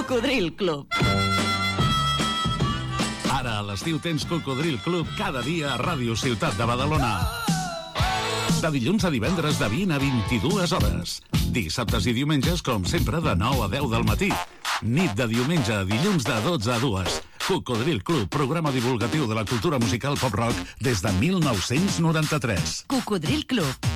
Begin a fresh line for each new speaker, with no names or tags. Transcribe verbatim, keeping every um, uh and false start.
Cocodril Club.
Ara a l'estiu tens Cocodril Club cada dia a Ràdio Ciutat de Badalona. De dilluns a divendres de vint a vint-i-dues hores. Dissabtes i diumenges, com sempre, de nou a deu del matí. Nit de diumenge a dilluns de dotze a dues. Cocodril Club, programa divulgatiu de la cultura musical pop-rock des de mil nou-cents noranta-tres.
Cocodril Club.